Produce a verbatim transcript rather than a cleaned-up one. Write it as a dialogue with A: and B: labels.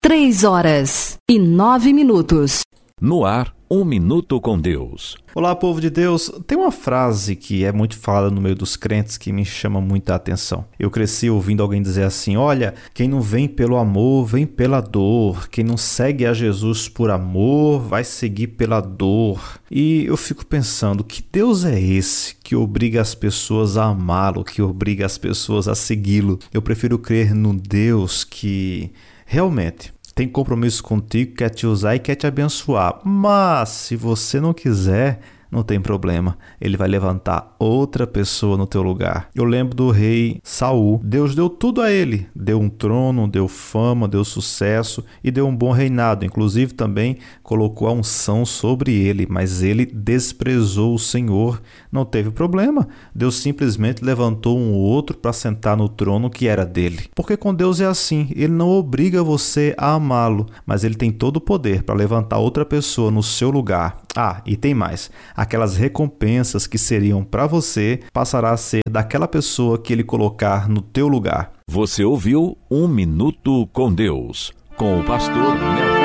A: Três horas e nove minutos.
B: No ar, um minuto com Deus.
C: Olá, povo de Deus. Tem uma frase que é muito falada no meio dos crentes que me chama muita atenção. Eu cresci ouvindo alguém dizer assim: olha, quem não vem pelo amor, vem pela dor. Quem não segue a Jesus por amor, vai seguir pela dor. E eu fico pensando, que Deus é esse que obriga as pessoas a amá-lo, que obriga as pessoas a segui-lo? Eu prefiro crer no Deus que realmente tem compromisso contigo, quer te usar e quer te abençoar. Mas se você não quiser, não tem problema. Ele vai levantar outra pessoa no teu lugar. Eu lembro do rei Saul. Deus deu tudo a ele. Deu um trono, deu fama, deu sucesso e deu um bom reinado. Inclusive também colocou a unção sobre ele. Mas ele desprezou o Senhor. Não teve problema. Deus simplesmente levantou um outro para sentar no trono que era dele. Porque com Deus é assim. Ele não obriga você a amá-lo, mas ele tem todo o poder para levantar outra pessoa no seu lugar. Ah, e tem mais. Aquelas recompensas que seriam para você passará a ser daquela pessoa que ele colocar no teu lugar.
B: Você ouviu Um Minuto com Deus, com o pastor Nelton.